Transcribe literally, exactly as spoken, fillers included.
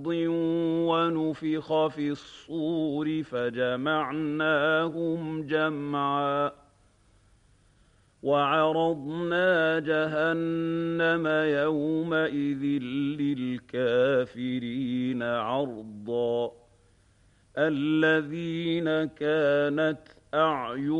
ونفخ في الصور فجمعناهم جمعا وعرضنا جهنم يومئذ للكافرين عرضا الذين كانت أعين